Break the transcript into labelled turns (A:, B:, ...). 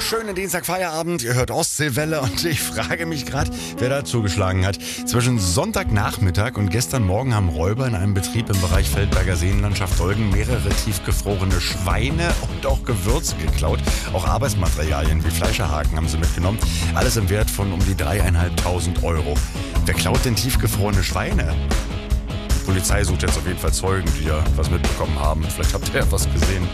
A: schönen Dienstagfeierabend. Ihr hört Ostseewelle und ich frage mich gerade, wer da zugeschlagen hat. Zwischen Sonntagnachmittag und gestern Morgen haben Räuber in einem Betrieb im Bereich Feldberger Seenlandschaft Dolgen mehrere tiefgefrorene Schweine und auch Gewürze geklaut. Auch Arbeitsmaterialien wie Fleischerhaken haben sie mitgenommen. Alles im Wert von um die 3.500 Euro. Wer klaut denn tiefgefrorene Schweine? Die Polizei sucht jetzt auf jeden Fall Zeugen, die ja was mitbekommen haben. Vielleicht habt ihr ja was gesehen.